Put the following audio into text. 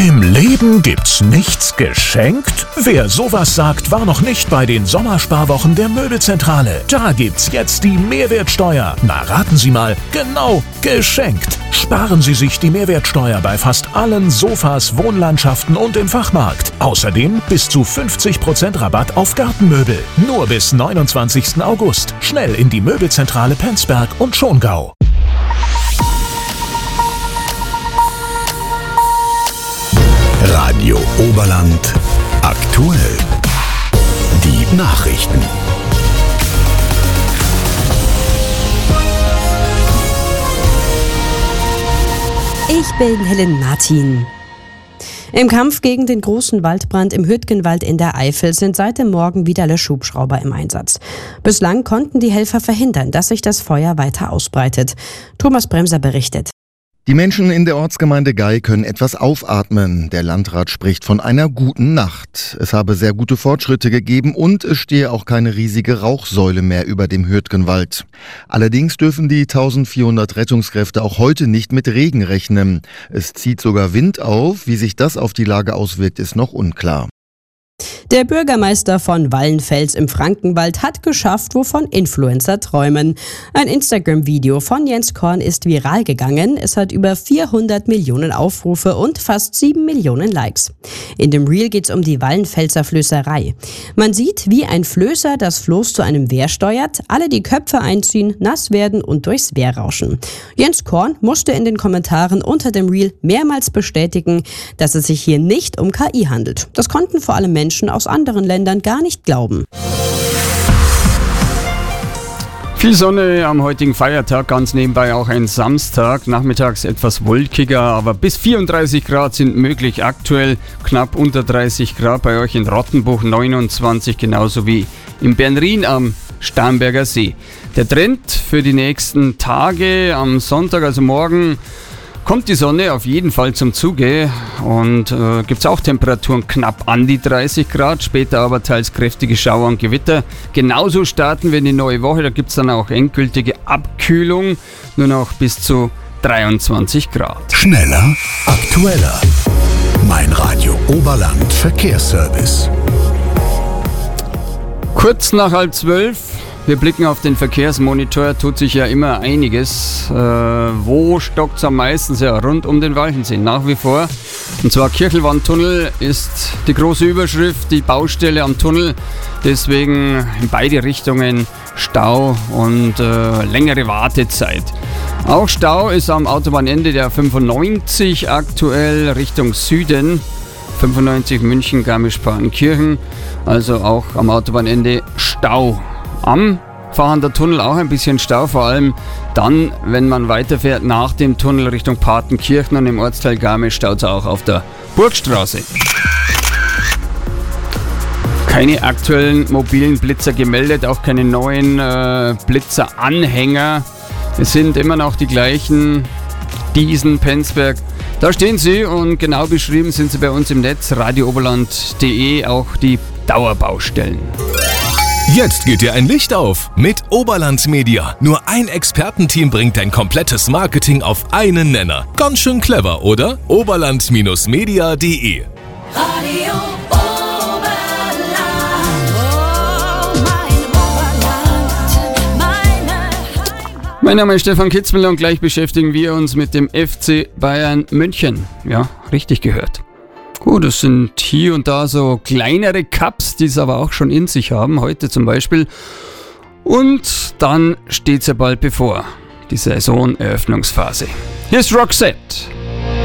Im Leben gibt's nichts geschenkt? Wer sowas sagt, war noch nicht bei den Sommersparwochen der Möbelzentrale. Da gibt's jetzt die Mehrwertsteuer. Na, raten Sie mal, genau, geschenkt. Sparen Sie sich die Mehrwertsteuer bei fast allen Sofas, Wohnlandschaften und im Fachmarkt. Außerdem bis zu 50% Rabatt auf Gartenmöbel. Nur bis 29. August. Schnell in die Möbelzentrale Penzberg und Schongau. Radio Oberland aktuell. Die Nachrichten. Ich bin Helen Martin. Im Kampf gegen den großen Waldbrand im Hürtgenwald in der Eifel sind seit dem Morgen wieder Löschhubschrauber im Einsatz. Bislang konnten die Helfer verhindern, dass sich das Feuer weiter ausbreitet. Thomas Bremser berichtet. Die Menschen in der Ortsgemeinde Gei können etwas aufatmen. Der Landrat spricht von einer guten Nacht. Es habe sehr gute Fortschritte gegeben und es stehe auch keine riesige Rauchsäule mehr über dem Hürtgenwald. Allerdings dürfen die 1400 Rettungskräfte auch heute nicht mit Regen rechnen. Es zieht sogar Wind auf. Wie sich das auf die Lage auswirkt, ist noch unklar. Der Bürgermeister von Wallenfels im Frankenwald hat geschafft, wovon Influencer träumen. Ein Instagram-Video von Jens Korn ist viral gegangen. Es hat über 400 Millionen Aufrufe und fast 7 Millionen Likes. In dem Reel geht es um die Wallenfelser Flößerei. Man sieht, wie ein Flößer das Floß zu einem Wehr steuert, alle die Köpfe einziehen, nass werden und durchs Wehr rauschen. Jens Korn musste in den Kommentaren unter dem Reel mehrmals bestätigen, dass es sich hier nicht um KI handelt. Das konnten vor allem Menschen aus anderen Ländern gar nicht glauben. Viel Sonne am heutigen Feiertag, ganz nebenbei auch ein Samstag. Nachmittags etwas wolkiger, aber bis 34 Grad sind möglich. Aktuell knapp unter 30 Grad bei euch in Rottenbuch, 29, genauso wie in Bernrien am Starnberger See. Der Trend für die nächsten Tage, am Sonntag, also morgen, kommt die Sonne auf jeden Fall zum Zuge und gibt es auch Temperaturen knapp an die 30 Grad, später aber teils kräftige Schauer und Gewitter. Genauso starten wir in die neue Woche, da gibt es dann auch endgültige Abkühlung, nur noch bis zu 23 Grad. Schneller, aktueller. Mein Radio Oberland Verkehrsservice. Kurz nach 11:30. Wir blicken auf den Verkehrsmonitor, tut sich ja immer einiges. Wo stockt es am meisten? Ja, rund um den Walchensee nach wie vor. Und zwar Kirchelwandtunnel ist die große Überschrift, die Baustelle am Tunnel. Deswegen in beide Richtungen Stau und längere Wartezeit. Auch Stau ist am Autobahnende der 95 aktuell Richtung Süden. 95 München, Garmisch-Partenkirchen. Also auch am Autobahnende Stau. Am fahrender Tunnel auch ein bisschen Stau, vor allem dann, wenn man weiterfährt nach dem Tunnel Richtung Partenkirchen und im Ortsteil Garmisch staut es auch auf der Burgstraße. Keine aktuellen mobilen Blitzer gemeldet, auch keine neuen Blitzeranhänger. Es sind immer noch die gleichen, Diesen, Penzberg. Da stehen sie und genau beschrieben sind sie bei uns im Netz, radiooberland.de, auch die Dauerbaustellen. Jetzt geht dir ein Licht auf mit Oberland Media. Nur ein Expertenteam bringt dein komplettes Marketing auf einen Nenner. Ganz schön clever, oder? Oberland-media.de. Radio Oberland, oh mein Oberland, meine Heimat. Mein Name ist Stefan Kitzmüller und gleich beschäftigen wir uns mit dem FC Bayern München. Ja, richtig gehört. Gut, es sind hier und da so kleinere Cups, die es aber auch schon in sich haben, heute zum Beispiel. Und dann steht es ja bald bevor, die Saisoneröffnungsphase. Hier ist Roxette.